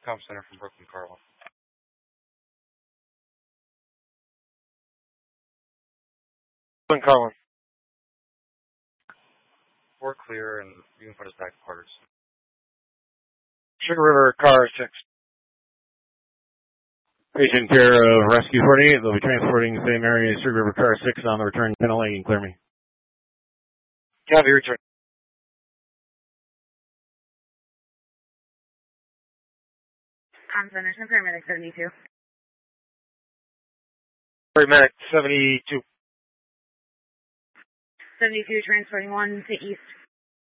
Comm Center from Brooklyn, Carl. Brooklyn, Carlin. We're clear, and you can put us back to quarters. Sugar River, car 6. Patient care of Rescue 48. They'll be transporting the same area as Sugar River, car 6 on the return to Penalty and clear me. Copy, return. Comm Center, paramedic 72. Paramedic 72. 72, transporting 1 to east.